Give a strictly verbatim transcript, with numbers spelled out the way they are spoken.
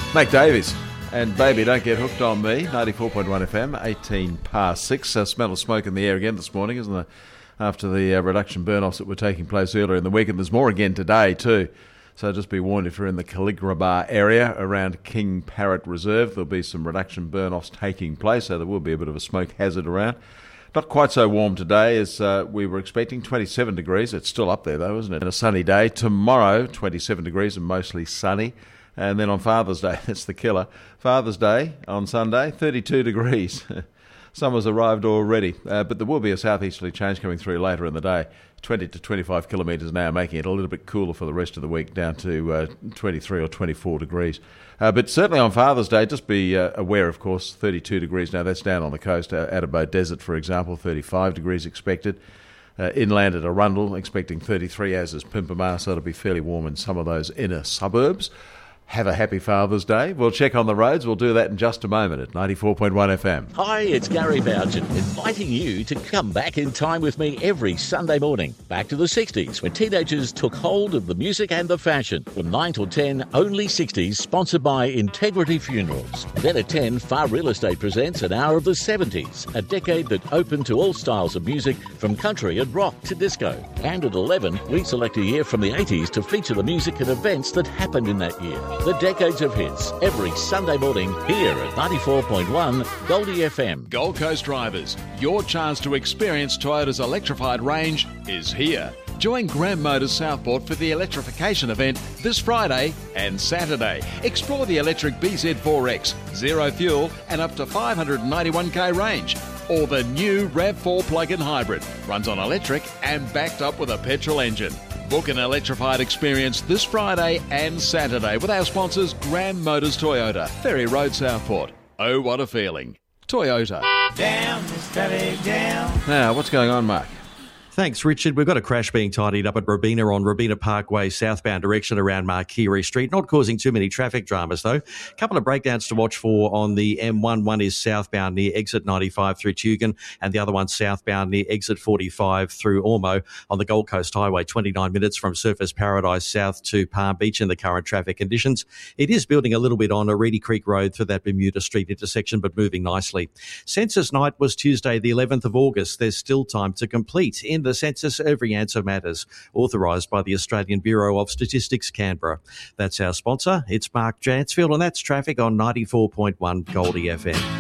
Mike Davies and Baby Don't Get Hooked on Me, ninety-four point one F M, eighteen past six. Uh, smell of smoke in the air again this morning, isn't there? After the uh, reduction burn-offs that were taking place earlier in the week, and there's more again today too. So just be warned if you're in the Caligrabah area around King Parrot Reserve, there'll be some reduction burn-offs taking place, so there will be a bit of a smoke hazard around. Not quite so warm today as uh, we were expecting, twenty-seven degrees. It's still up there though, isn't it? And a sunny day. Tomorrow, twenty-seven degrees and mostly sunny. And then on Father's Day, that's the killer. Father's Day on Sunday, thirty-two degrees. Summer's arrived already, uh, but there will be a southeasterly change coming through later in the day. twenty to twenty-five kilometres an hour, making it a little bit cooler for the rest of the week, down to uh, twenty-three or twenty-four degrees. Uh, but certainly on Father's Day, just be uh, aware, of course, thirty-two degrees. Now, that's down on the coast. Uh, Adabo Desert, for example, thirty-five degrees expected. Uh, inland at Arundel, expecting thirty-three, as is Pimpamar, so it'll be fairly warm in some of those inner suburbs. Have a happy Father's Day. We'll check on the roads. We'll do that in just a moment at ninety-four point one F M. Hi, it's Gary Bougen, inviting you to come back in time with me every Sunday morning. Back to the sixties, when teenagers took hold of the music and the fashion. From nine till ten, Only sixties, sponsored by Integrity Funerals. Then at ten, Far Real Estate presents an hour of the seventies, a decade that opened to all styles of music, from country and rock to disco. And at eleven, we select a year from the eighties to feature the music and events that happened in that year. The Decades of Hits, every Sunday morning here at ninety-four point one Goldie F M. Gold Coast drivers, your chance to experience Toyota's electrified range is here. Join Graham Motors Southport for the electrification event this Friday and Saturday. Explore the electric B Z four X, zero fuel and up to five hundred ninety-one k range. Or the new RAV four plug-in hybrid, runs on electric and backed up with a petrol engine. Book an electrified experience this Friday and Saturday with our sponsors Graham Motors Toyota, Ferry Road, Southport. Oh, what a feeling. Toyota. Down, steady down. Now, what's going on, Mark? Thanks, Richard. We've got a crash being tidied up at Robina on Robina Parkway, southbound direction around Markiri Street. Not causing too many traffic dramas, though. A couple of breakdowns to watch for on the M one. One is southbound near exit ninety-five through Tugun, and the other one southbound near exit forty-five through Ormo on the Gold Coast Highway, twenty-nine minutes from Surfers Paradise south to Palm Beach in the current traffic conditions. It is building a little bit on a Reedy Creek Road through that Bermuda Street intersection, but moving nicely. Census night was Tuesday, the eleventh of August. There's still time to complete. In the census, every answer matters. Authorised by the Australian Bureau of Statistics, Canberra. That's our sponsor. It's Mark Jansfield, and that's traffic on ninety-four point one Goldie F M.